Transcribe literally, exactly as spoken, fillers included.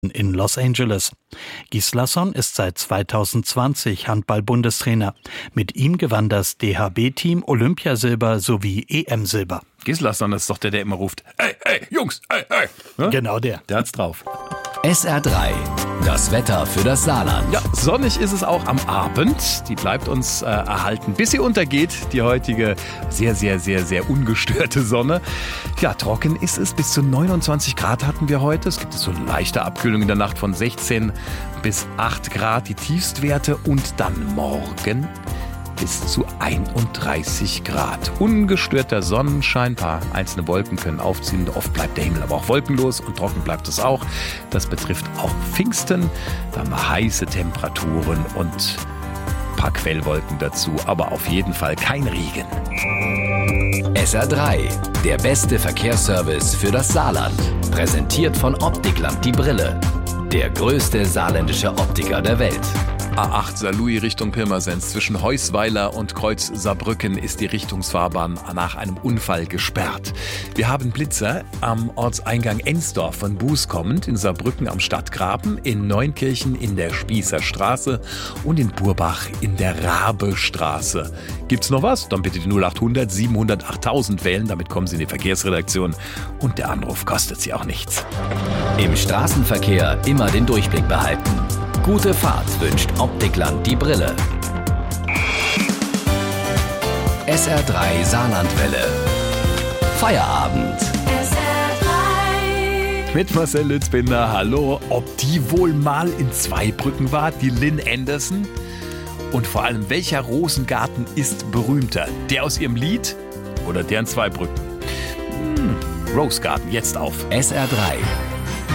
in Los Angeles. Gislason ist seit zweitausendzwanzig Handball-Bundestrainer. Mit ihm gewann das D H B-Team Olympiasilber sowie E M-Silber. Gislason ist doch der, der immer ruft: Ey, ey, Jungs, ey, ey. Ne? Genau der. Der hat's drauf. S R drei, das Wetter für das Saarland. Ja, sonnig ist es auch am Abend. Die bleibt uns äh, erhalten, bis sie untergeht. Die heutige sehr, sehr, sehr, sehr ungestörte Sonne. Ja, trocken ist es. Bis zu neunundzwanzig Grad hatten wir heute. Es gibt so eine leichte Abkühlung in der Nacht von sechzehn bis acht Grad. Die Tiefstwerte und dann morgen bis zu einunddreißig Grad. Ungestörter Sonnenschein, ein paar einzelne Wolken können aufziehen. Oft bleibt der Himmel aber auch wolkenlos und trocken bleibt es auch. Das betrifft auch Pfingsten. Da haben wir heiße Temperaturen und ein paar Quellwolken dazu, aber auf jeden Fall kein Regen. S R drei, der beste Verkehrsservice für das Saarland. Präsentiert von Optikland die Brille. Der größte saarländische Optiker der Welt. A acht Saarlouis Richtung Pirmasens. Zwischen Heusweiler und Kreuz Saarbrücken ist die Richtungsfahrbahn nach einem Unfall gesperrt. Wir haben Blitzer am Ortseingang Ensdorf von Buß kommend, in Saarbrücken am Stadtgraben, in Neunkirchen in der Spießerstraße und in Burbach in der Rabestraße. Gibt's noch was? Dann bitte die null acht hundert siebenhundert achttausend wählen, damit kommen Sie in die Verkehrsredaktion und der Anruf kostet Sie auch nichts. Im Straßenverkehr immer den Durchblick behalten. Gute Fahrt wünscht Optikland die Brille. S R drei Saarlandwelle. Feierabend. S R drei. Mit Marcel Lützbinder, hallo. Ob die wohl mal in Zweibrücken war, die Lynn Anderson? Und vor allem, welcher Rosengarten ist berühmter? Der aus ihrem Lied oder der in Zweibrücken? Hm, Rosegarten, jetzt auf S R drei.